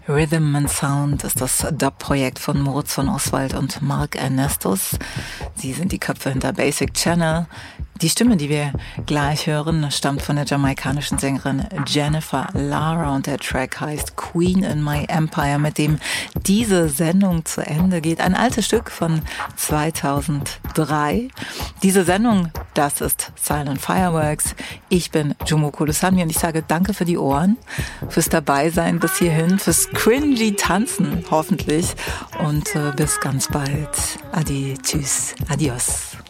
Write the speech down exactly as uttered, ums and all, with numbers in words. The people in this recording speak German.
Rhythm and Sound ist das Dub-Projekt von Moritz von Oswald und Mark Ernestus. Sie sind die Köpfe hinter Basic Channel. Die Stimme, die wir gleich hören, stammt von der jamaikanischen Sängerin Jennifer Lara und der Track heißt Queen in My Empire, mit dem diese Sendung zu Ende geht. Ein altes Stück von zweitausenddrei. Diese Sendung, das ist Silent Fireworks. Ich bin Jomo Kolosanmi und ich sage danke für die Ohren, fürs Dabeisein bis hierhin, fürs cringy Tanzen hoffentlich und äh, bis ganz bald. Adi, tschüss, adios.